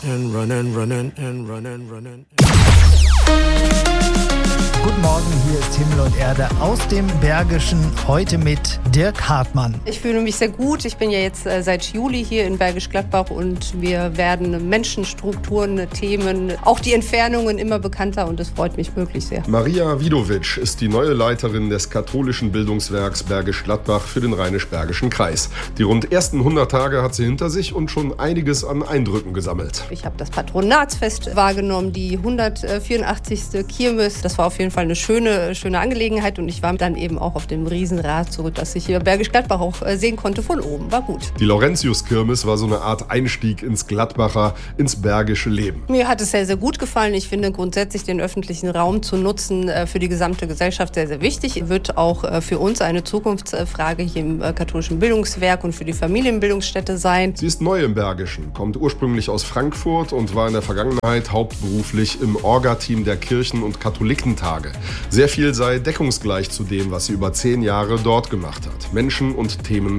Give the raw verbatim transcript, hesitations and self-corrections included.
and running, running and running, running. Guten Morgen, hier ist Himmel und Erde aus dem Bergischen, heute mit Dirk Hartmann. Ich fühle mich sehr gut. Ich bin ja jetzt äh, seit Juli hier in Bergisch Gladbach und wir werden Menschen, Strukturen, Themen, auch die Entfernungen immer bekannter und das freut mich wirklich sehr. Maria Widovic ist die neue Leiterin des katholischen Bildungswerks Bergisch Gladbach für den Rheinisch-Bergischen Kreis. Die rund ersten hundert Tage hat sie hinter sich und schon einiges an Eindrücken gesammelt. Ich habe das Patronatsfest wahrgenommen, die hundertvierundachtzigste Kirmes. Das war auf jeden Fall eine schöne, schöne Angelegenheit und ich war dann eben auch auf dem Riesenrad, so dass ich hier Bergisch Gladbach auch sehen konnte von oben. War gut. Die Laurentius-Kirmes war so eine Art Einstieg ins Gladbacher, ins bergische Leben. Mir hat es sehr, sehr gut gefallen. Ich finde grundsätzlich den öffentlichen Raum zu nutzen für die gesamte Gesellschaft sehr, sehr wichtig. Wird auch für uns eine Zukunftsfrage hier im katholischen Bildungswerk und für die Familienbildungsstätte sein. Sie ist neu im Bergischen, kommt ursprünglich aus Frankfurt und war in der Vergangenheit hauptberuflich im Orga-Team der Kirchen- und Katholikentage. Sehr viel sei deckungsgleich zu dem, was sie über zehn Jahre dort gemacht hat. Menschen und Themen